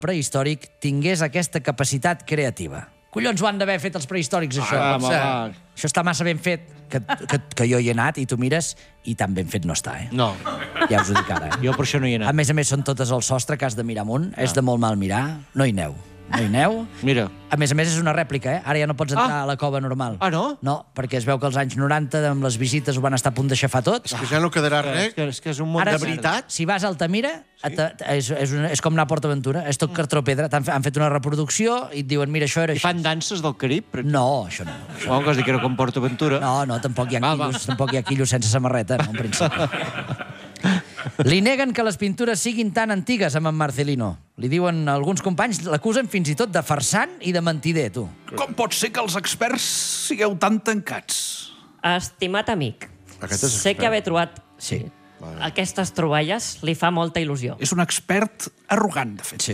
prehistòric tingués aquesta capacitat creativa. Collons ho han d'haver fet els prehistòrics, això. Això està massa ben fet, que jo hi he anat i tu mires i tan ben fet no està, eh? No. Ja us ho dic ara, eh? Jo per això no hi he anat. A més, són totes al sostre, que has de mirar amunt. És de molt mal mirar. No hi aneu. No hi aneu. Mira. A més, és una rèplica, eh? Ara ja no pots entrar a la cova normal. Ah, no? No, perquè es veu que als anys 90, amb les visites, ho van estar a punt d'aixafar tot. És que ja no quedarà res. És que és un món Ara, de veritat. si vas a Altamira, és com anar a PortAventura. És tot cartró pedra. Han fet una reproducció i et diuen, mira, això era I així. fan danses del Carib? No, això no. Suposo que has dit que era com PortAventura. No, tampoc hi ha quillos sense samarreta, no, en principi. Li neguen que les pintures siguin tan antigues amb en Marcelino. Li diuen alguns companys, l'acusen fins i tot de farsant i de mentider, tu. Com pot ser que els experts sigueu tan tancats? Estimat amic, Aquest és sé que haver trobat Sí. aquestes troballes li fa molta il·lusió. És un expert arrogant, de fet. Sí.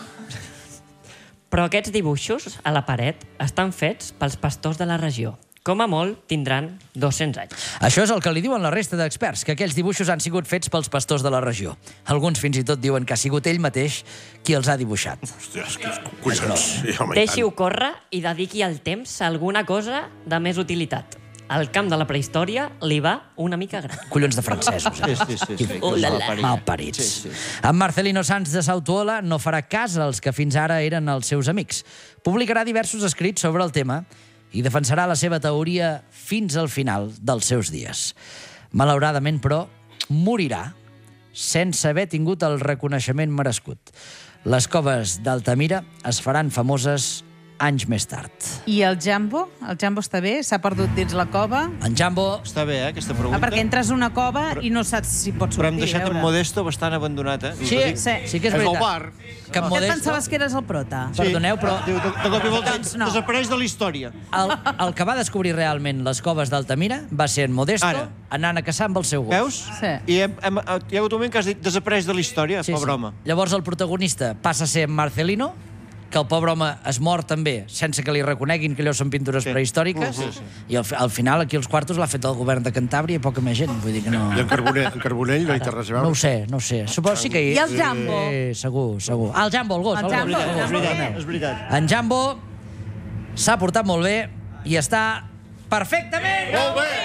Però aquests dibuixos a la paret estan fets pels pastors de la regió. Com a molt, tindran 200 anys. Això és el que li diuen la resta d'experts, que aquells dibuixos han sigut fets pels pastors de la regió. Alguns fins i tot diuen que ha sigut ell mateix qui els ha dibuixat. Hòstia, és que collons. Deixi-ho córrer i dediqui el temps a alguna cosa de més utilitat. El camp de la prehistòria li va una mica gran. Collons de francesos, eh? Sí. Malparits. En Marcelino Sanz de Sautuola no farà cas als que fins ara eren els seus amics. Publicarà diversos escrits sobre el tema i defensarà la seva teoria fins al final dels seus dies. Malauradament, però, morirà sense haver tingut el reconeixement merescut. Les coves d'Altamira es faran famoses anys més tard. I el Jambo? El Jambo està bé? S'ha perdut dins la cova? En Jambo... Està bé, aquesta pregunta. Perquè entres a una cova i no saps si pots sortir. Però hem deixat en Modesto bastant abandonat, eh? Sí que és veritat. És el bar. Que en Què et Modesto... pensaves que eres el prota? Perdoneu, però... De cop i volta Doncs no. desapareix de la història. El que va descobrir realment les coves d'Altamira va ser en Modesto, anant a caçar amb el seu gos. Veus? Sí. I hi ha hagut un moment que has dit desapareix de la història, pobre home. Llavors el protagonista passa a ser en Marcelino, que el pobre home es mor també, sense que li reconeguin que allò són pintures prehistòriques, i al final aquí els quartos l'ha fet el govern de Cantàbria i poca més gent, vull dir que no... I en Carbonell no hi té res a veure? No ho sé. Suposo sí que hi... I el Jambo? Segur. El Jambo, el gos. El Jambo. És veritat. En Jambo s'ha portat molt bé i està perfectament... Molt bé!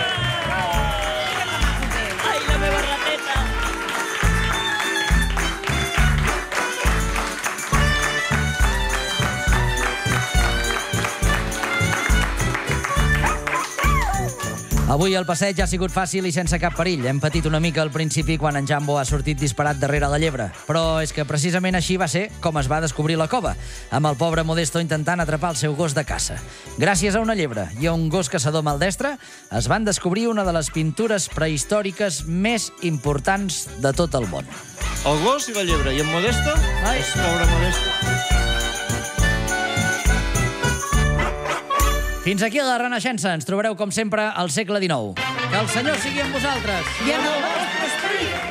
Ai, la meva rateta! Avui el passeig ha sigut fàcil i sense cap perill. Hem patit una mica al principi quan en Jambo ha sortit disparat darrere la llebre. Però és que precisament així va ser com es va descobrir la cova, amb el pobre Modesto intentant atrapar el seu gos de caça. Gràcies a una llebre i a un gos caçador maldestre, es van descobrir una de les pintures prehistòriques més importants de tot el món. El gos i la llebre. I en Modesto? Ai. Pobre Modesto. Fins aquí a la Renaixença. Ens trobareu, com sempre, al segle XIX. Que el Senyor sigui amb vosaltres. I en el vostre esperit.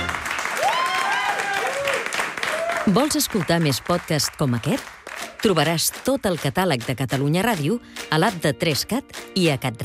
Vols escoltar més podcasts com aquest? Trobaràs tot el catàleg de Catalunya Ràdio a l'app de 3cat i a CatRàdio.